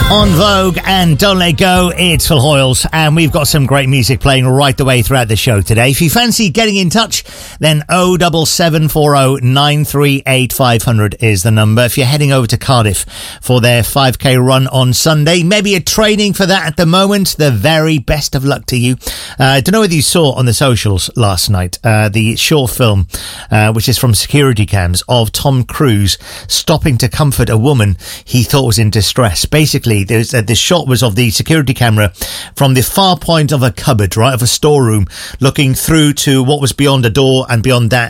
On Vogue and Don't Let Go, it's Phil Hoyles, and we've got some great music playing right the way throughout the show today. If you fancy getting in touch, then 07740 938 500 is the number. If you're heading over to Cardiff for their 5k run on Sunday, maybe you're training for that at the moment, the very best of luck to you. I don't know whether you saw on the socials last night the short film, which is from security cams, of Tom Cruise stopping to comfort a woman he thought was in distress. Basically, this shot was of the security camera from the far point of a cupboard, right, of a storeroom, looking through to what was beyond a door, and beyond that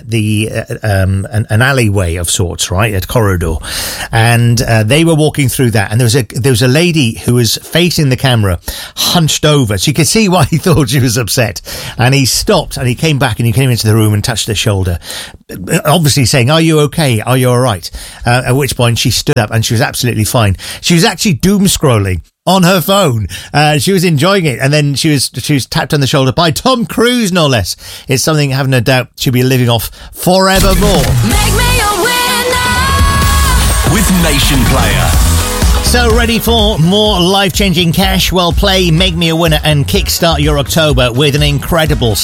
an alleyway of sorts, right, a corridor. And they were walking through that, and there was a lady who was facing the camera, hunched over, so you could see why he thought she was upset. And he stopped, and he came back, and he came into the room and touched her shoulder, obviously saying, "Are you okay? Are you all right?" At which point she stood up, and she was absolutely fine. She was actually doom scrolling on her phone. She was enjoying it, and then she was tapped on the shoulder by Tom Cruise, no less. It's something, having no doubt, she'll be living off forevermore. Make me a winner with Nation Player. So ready for more life-changing cash? Well, play Make Me a Winner and kickstart your October with an incredible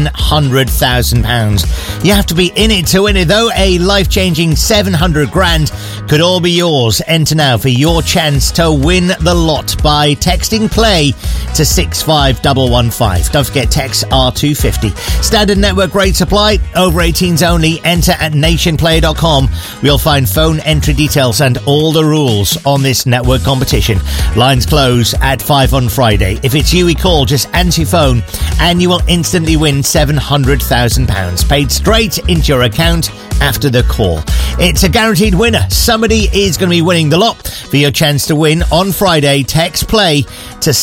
£700,000. You have to be in it to win it, though. A life-changing 700 grand could all be yours. Enter now for your chance to win the lot by texting play to 65115. Don't forget, text R250. Standard network rate apply. Over 18s only. Enter at nationplayer.com. We'll find phone entry details and all the rules on this network competition. Lines close at 5 on Friday. If it's you we call, just answer your phone and you will instantly win £700,000 paid straight into your account after the call. It's a guaranteed winner. Somebody is going to be winning the lot. For your chance to win on Friday, text play to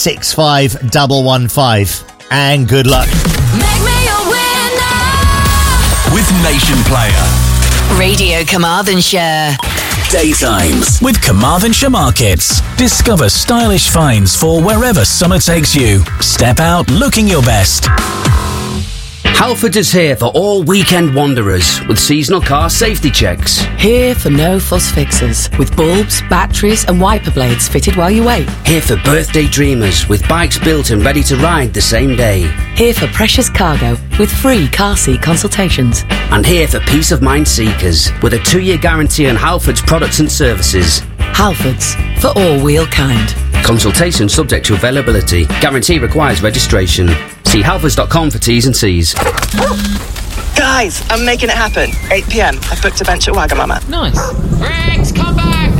65115 and good luck. Make me a winner with Nation Player. Radio Carmarthenshire. Daytimes with Carmarthenshire Markets. Discover stylish finds for wherever summer takes you. Step out looking your best. Halfords is here for all weekend wanderers with seasonal car safety checks. Here for no fuss fixes with bulbs, batteries and wiper blades fitted while you wait. Here for birthday dreamers with bikes built and ready to ride the same day. Here for precious cargo with free car seat consultations. And here for peace of mind seekers with a 2-year guarantee on Halfords products and services. Halfords, for all wheel kind. Consultation subject to availability. Guarantee requires registration. See halfords.com for T's and C's. Guys, I'm making it happen. 8 p.m. I've booked a bench at Wagamama. Nice. Rex, come back!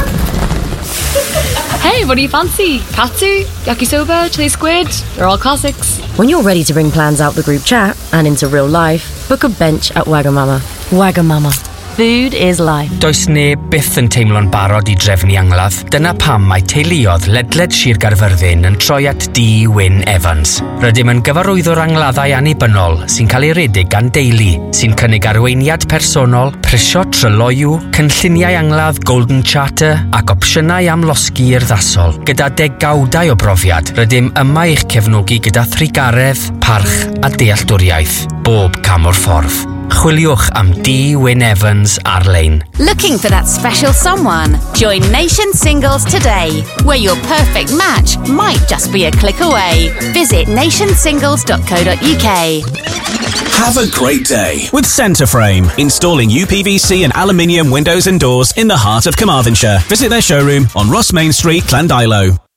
Hey, what do you fancy? Katsu, yakisoba, chili squid? They're all classics. When you're ready to bring plans out the group chat and into real life, book a bench at Wagamama. Wagamama. Food is life. Does neb byth yn teimlo'n barod I drefnu angladd. Dyna pam mae teuluodd ledled Sir Gaerfyrddin yn troi at D. Wyn Evans. Rydym yn gyfarwyddwr angladdau annibynnol sy'n cael ei redig gan deulu, sy'n cynnig arweiniad personol, prisio tryloiw, cynlluniau angladd Golden Charter ac opsiynau am losgi urddasol. Gyda degawdau o brofiad, rydym yma i'ch cefnogi gyda thrigaredd, parch a dealltwriaeth. Bob cam o'r ffordd. Chwiliwch am D. Wyn Evans ar-lein. Looking for that special someone? Join Nation Singles today, where your perfect match might just be a click away. Visit nationsingles.co.uk. Have a great day with Centreframe, installing UPVC and aluminium windows and doors in the heart of Carmarthenshire. Visit their showroom on Ross Main Street, Llandilo.